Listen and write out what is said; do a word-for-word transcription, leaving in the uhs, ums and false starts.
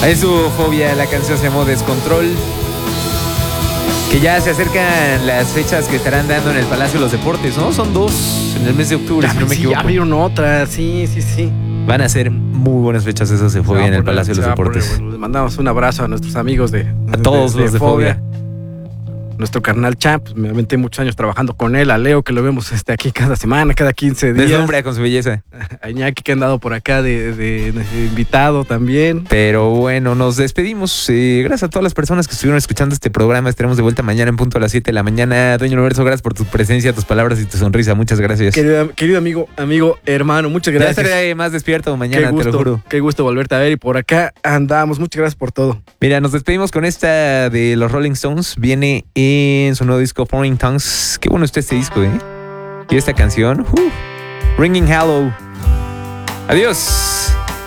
Es su Fobia, la canción se llamó Descontrol. Que ya se acercan las fechas que estarán dando en el Palacio de los Deportes, ¿no? Son dos en el mes de octubre, Ya, si no me sí, equivoco. Ya abrieron otra, sí, sí, sí. Van a ser muy buenas fechas esas de Fobia en el Palacio de los Deportes. Les mandamos un abrazo a nuestros amigos de A todos de, los de Fobia. Nuestro carnal Champ, pues, me aventé muchos años trabajando con él, a Leo, que lo vemos este, aquí cada semana, cada quince días. Deslumbra con su belleza. A Iñaki, que ha andado por acá de, de, de invitado también. Pero bueno, nos despedimos. Eh, gracias a todas las personas que estuvieron escuchando este programa. Estaremos de vuelta mañana en punto a las siete de la mañana. Dueño Universo, gracias por tu presencia, tus palabras y tu sonrisa. Muchas gracias. Querido, querido amigo, amigo, hermano, muchas gracias. Ya estaré más despierto mañana, qué gusto, te lo juro. Qué gusto volverte a ver y por acá andamos. Muchas gracias por todo. Mira, nos despedimos con esta de los Rolling Stones. Viene en su nuevo disco Foreign Tongues. Qué bueno está este disco, ¿eh? Y esta canción, uh, Ringing Hollow. Adiós.